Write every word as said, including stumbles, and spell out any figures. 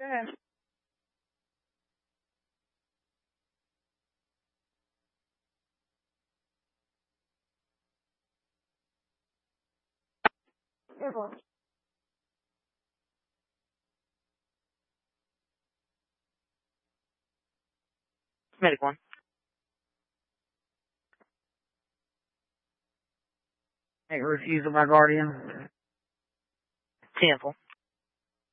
Okay. Good one. Medic one. Make refusal by Guardian. Temple.